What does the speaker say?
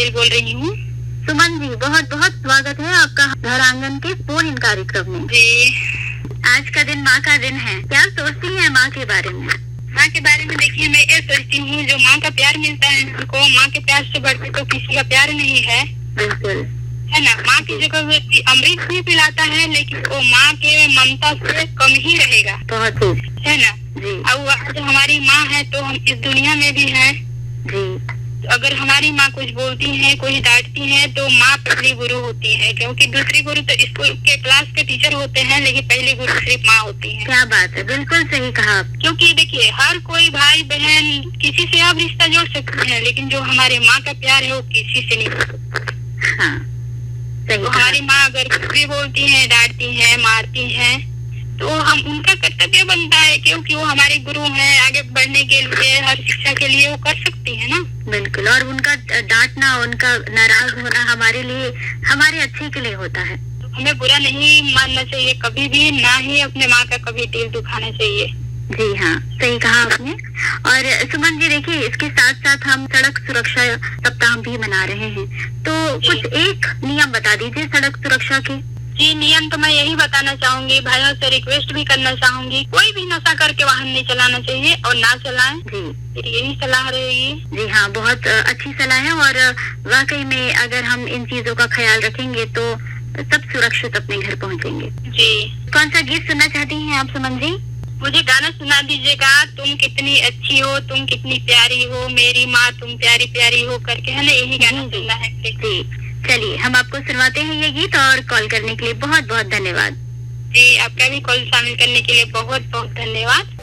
कुमारी बोल रही हूँ। सुमन जी, बहुत बहुत स्वागत है आपका घर आंगन के फोन इन कार्यक्रम में। जी, आज का दिन माँ का दिन है, क्या सोचती हैं माँ के बारे में? माँ के बारे में देखिए, मैं ये सोचती हूँ जो माँ का प्यार मिलता है हमको, माँ के प्यार से बढ़ के तो किसी का प्यार नहीं है। बिल्कुल है ना। माँ की जगह व्यक्ति अमृत भी पिलाता है, लेकिन वो माँ के ममता से कम ही रहेगा। बहुत खूब है ना जी। और आज हमारी माँ है तो हम इस दुनिया में भी हैं जी। अगर हमारी माँ कुछ बोलती है, कोई डांटती है, तो माँ पहली गुरु होती है, क्योंकि दूसरी गुरु तो स्कूल के क्लास के टीचर होते हैं, लेकिन पहली गुरु सिर्फ माँ होती है। क्या बात है, बिल्कुल सही कहा आप। क्योंकि देखिए, हर कोई भाई बहन किसी से आप रिश्ता जोड़ सकते हैं, लेकिन जो हमारे माँ का प्यार है वो किसी से नहीं हो सकता। हाँ, सही तो कहा। हमारी माँ अगर कुछ भी बोलती है, डांटती है, मारती है, तो हम उनका कर्तव्य बनता है, क्योंकि वो हमारे गुरु हैं। आगे बढ़ने के लिए, हर शिक्षा के लिए वो कर सकती है ना। बिल्कुल, और उनका डांटना, उनका नाराज होना हमारे लिए, हमारे अच्छे के लिए होता है। हमें बुरा नहीं मानना चाहिए कभी भी, ना ही अपने माँ का कभी दिल दुखाना चाहिए। जी हाँ, सही कहा आपने। और सुमन जी देखिए, इसके साथ साथ हम सड़क सुरक्षा सप्ताह भी मना रहे हैं, तो कुछ एक नियम बता दीजिए सड़क सुरक्षा के। जी, नियम तो मैं यही बताना चाहूंगी, भाइयों से रिक्वेस्ट भी करना चाहूंगी, कोई भी नशा करके वाहन नहीं चलाना चाहिए और ना चलाएं। जी, यही सलाह रहेगी। जी हाँ, बहुत अच्छी सलाह है। और वाकई में अगर हम इन चीजों का ख्याल रखेंगे तो सब सुरक्षित अपने घर पहुंचेंगे। जी, कौन सा गीत सुनना चाहती हैं आप सुमन जी? मुझे गाना सुना दीजिएगा, तुम कितनी अच्छी हो, तुम कितनी प्यारी हो, मेरी माँ तुम प्यारी प्यारी हो करके, है ना, यही गाना सुनना है। जी, चलिए हम आपको सुनवाते हैं ये गीत, और कॉल करने के लिए बहुत बहुत धन्यवाद। जी, आपका भी कॉल शामिल करने के लिए बहुत बहुत धन्यवाद।